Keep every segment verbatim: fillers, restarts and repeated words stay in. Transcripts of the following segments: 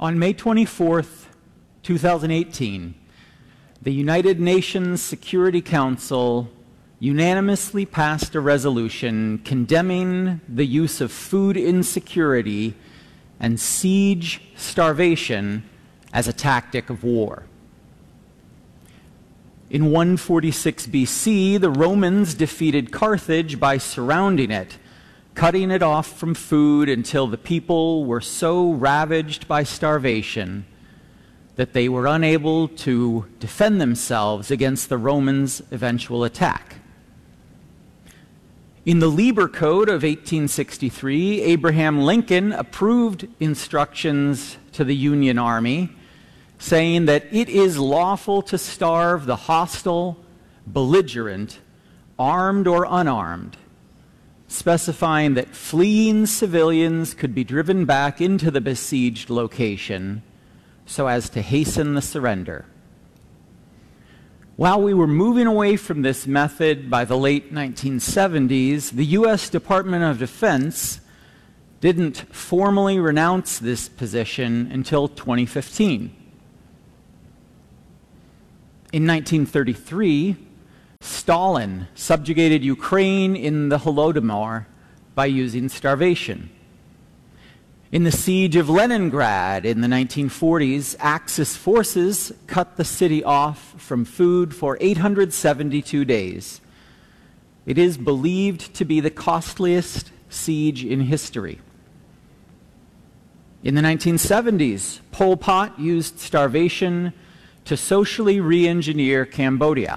On May twenty-fourth, two thousand eighteen, the United Nations Security Council unanimously passed a resolution condemning the use of food insecurity and siege starvation as a tactic of war. In one forty-six B C, the Romans defeated Carthage by surrounding it, cutting it off from food until the people were so ravaged by starvation that they were unable to defend themselves against the Romans' eventual attack. In the Lieber Code of eighteen sixty-three, Abraham Lincoln approved instructions to the Union Army saying that it is lawful to starve the hostile, belligerent, armed or unarmed, specifying that fleeing civilians could be driven back into the besieged location so as to hasten the surrender. While we were moving away from this method by the late nineteen seventies, the U S Department of Defense didn't formally renounce this position until twenty fifteen. In nineteen thirty-three, Stalin subjugated Ukraine in the Holodomor by using starvation. In the siege of Leningrad in the nineteen forties, Axis forces cut the city off from food for eight hundred seventy-two days. It is believed to be the costliest siege in history. In the nineteen seventies, Pol Pot used starvation to socially re-engineer Cambodia.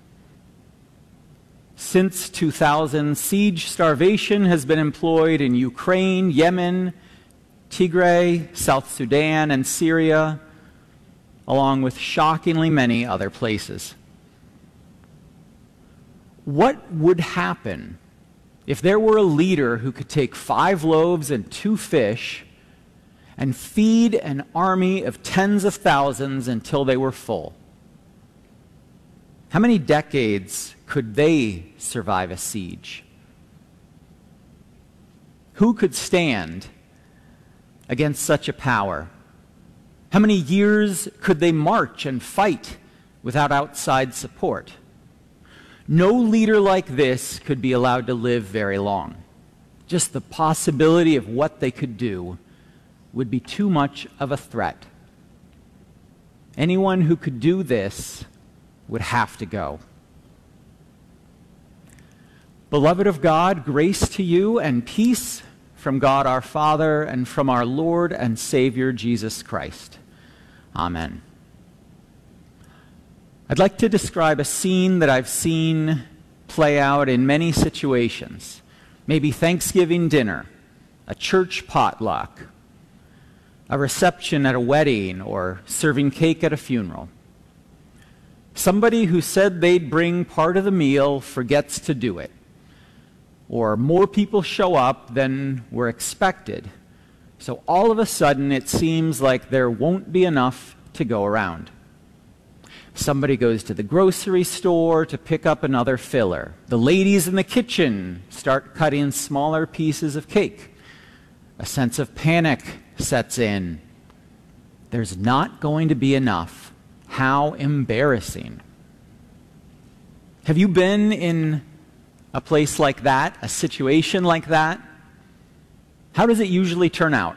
Since two thousand, siege starvation has been employed in Ukraine, Yemen, Tigray, South Sudan, and Syria, along with shockingly many other places. What would happen if there were a leader who could take five loaves and two fish and feed an army of tens of thousands until they were full? How many decades could they survive a siege? Who could stand against such a power? How many years could they march and fight without outside support? No leader like this could be allowed to live very long. Just the possibility of what they could do would be too much of a threat. Anyone who could do this would have to go. Beloved of God, grace to you and peace from God our Father and from our Lord and Savior Jesus Christ. Amen. I'd like to describe a scene that I've seen play out in many situations. Maybe Thanksgiving dinner, a church potluck, a reception at a wedding, or serving cake at a funeral. Somebody who said they'd bring part of the meal forgets to do it, or more people show up than were expected, so all of a sudden it seems like there won't be enough to go around. Somebody goes to the grocery store to pick up another filler. The ladies in the kitchen start cutting smaller pieces of cake. A sense of panic sets in. There's not going to be enough. How embarrassing. Have you been in a place like that, a situation like that? How does it usually turn out?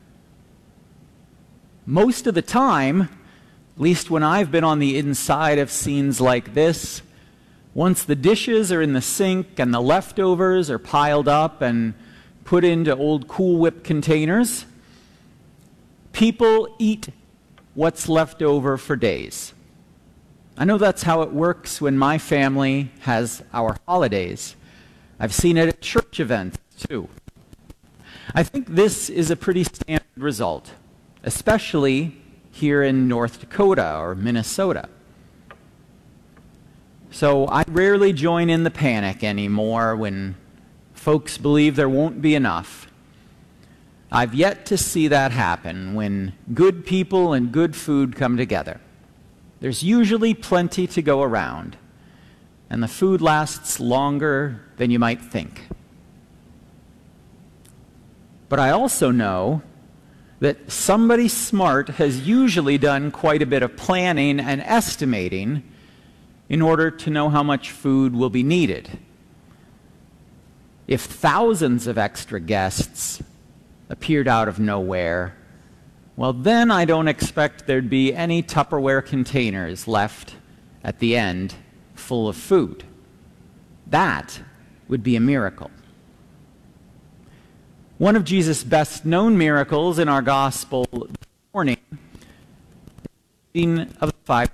Most of the time, at least when I've been on the inside of scenes like this, once the dishes are in the sink and the leftovers are piled up and put into old Cool Whip containers, people eat what's left over for days. I know that's how it works when my family has our holidays. I've seen it at church events too. I think this is a pretty standard result, especially here in North Dakota or Minnesota. So I rarely join in the panic anymore when folks believe there won't be enough. I've yet to see that happen when good people and good food come together. There's usually plenty to go around, and the food lasts longer than you might think. But I also know that somebody smart has usually done quite a bit of planning and estimating in order to know how much food will be needed. If thousands of extra guests appeared out of nowhere, well, then I don't expect there'd be any Tupperware containers left at the end full of food. That would be a miracle. One of Jesus' best-known miracles in our gospel this morning is the feeding of the five.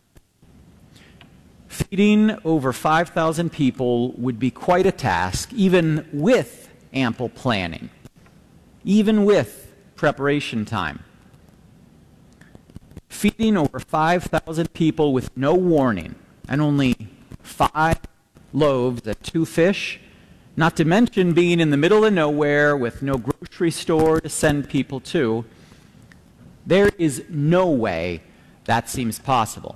Feeding over five thousand people would be quite a task, even with ample planning, even with preparation time. Feeding over five thousand people with no warning and only five loaves and two fish, not to mention being in the middle of nowhere with no grocery store to send people to, there is no way that seems possible.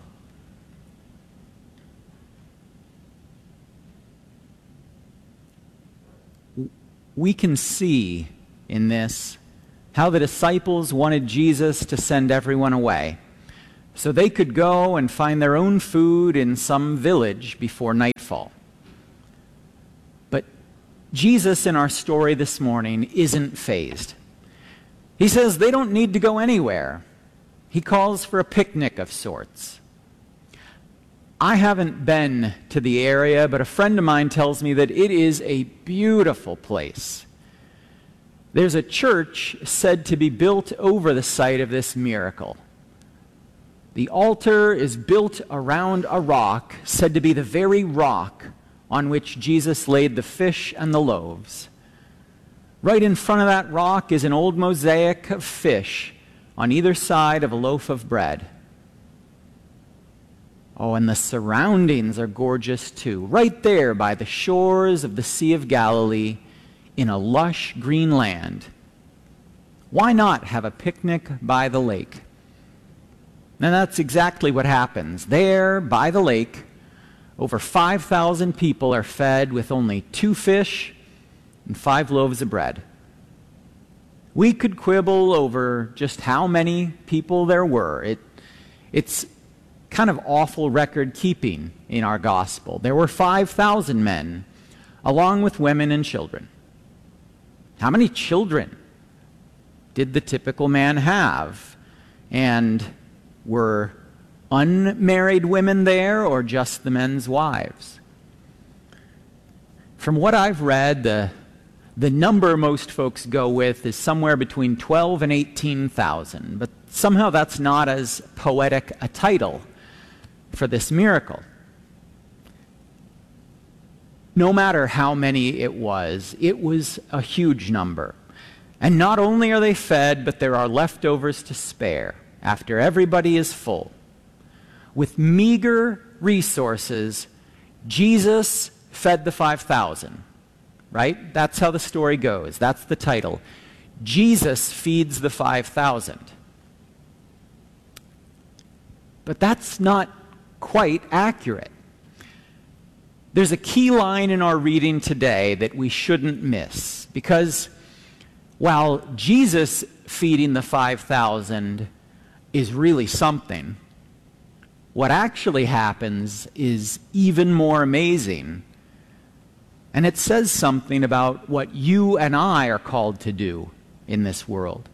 We can see in this how the disciples wanted Jesus to send everyone away so they could go and find their own food in some village before nightfall. But Jesus in our story this morning isn't fazed. He says they don't need to go anywhere. He calls for a picnic of sorts. I haven't been to the area, but a friend of mine tells me that it is a beautiful place. There's a church said to be built over the site of this miracle. The altar is built around a rock, said to be the very rock on which Jesus laid the fish and the loaves. Right in front of that rock is an old mosaic of fish on either side of a loaf of bread. Oh, and the surroundings are gorgeous too. Right there by the shores of the Sea of Galilee in a lush green land. Why not have a picnic by the lake? And that's exactly what happens. There, by the lake, over five thousand people are fed with only two fish and five loaves of bread. We could quibble over just how many people there were. It, it's kind of awful record keeping in our gospel. There were five thousand men, along with women and children. How many children did the typical man have? And were unmarried women there, or just the men's wives? From what I've read, the, the number most folks go with is somewhere between twelve and eighteen thousand, but somehow that's not as poetic a title for this miracle. No matter how many it was, it was a huge number. And not only are they fed, but there are leftovers to spare after everybody is full. With meager resources, Jesus fed the five thousand, right? That's how the story goes. That's the title. Jesus feeds the five thousand. But that's not quite accurate. There's a key line in our reading today that we shouldn't miss, because while Jesus feeding the five thousand is really something, what actually happens is even more amazing. And it says something about what you and I are called to do in this world.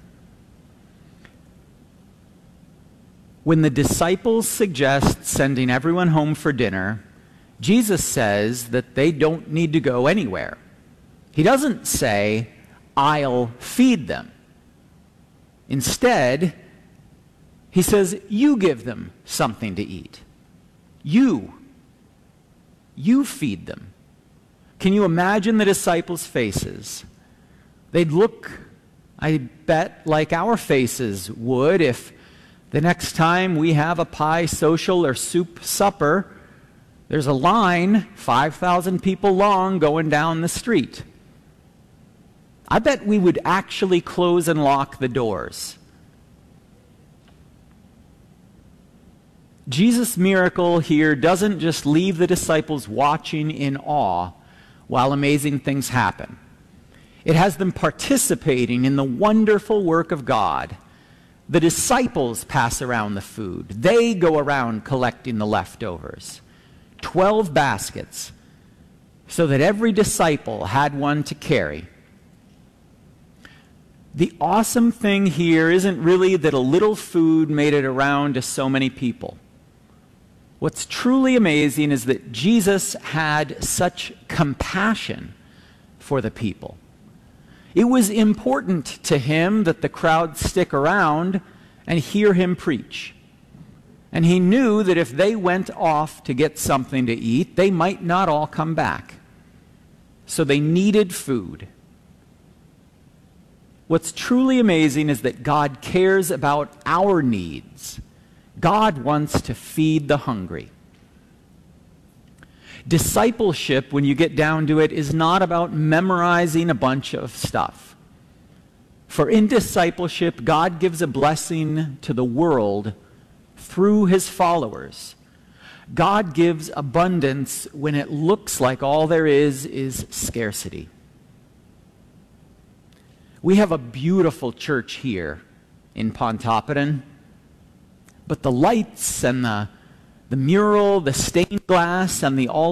When the disciples suggest sending everyone home for dinner, Jesus says that they don't need to go anywhere. He doesn't say, "I'll feed them." Instead, he says, you give them something to eat. You. You feed them. Can you imagine the disciples' faces? They'd look, I bet, like our faces would if the next time we have a pie social or soup supper, there's a line, five thousand people long, going down the street. I bet we would actually close and lock the doors. Jesus' miracle here doesn't just leave the disciples watching in awe while amazing things happen. It has them participating in the wonderful work of God. The disciples pass around the food. They go around collecting the leftovers. Twelve baskets, so that every disciple had one to carry. The awesome thing here isn't really that a little food made it around to so many people. What's truly amazing is that Jesus had such compassion for the people. It was important to him that the crowd stick around and hear him preach. And he knew that if they went off to get something to eat, they might not all come back. So they needed food. What's truly amazing is that God cares about our needs. God wants to feed the hungry. Discipleship, when you get down to it, is not about memorizing a bunch of stuff. For in discipleship, God gives a blessing to the world through his followers. God gives abundance when it looks like all there is is scarcity. We have a beautiful church here in Pontoppidan, but the lights and the, the mural, the stained glass and the altar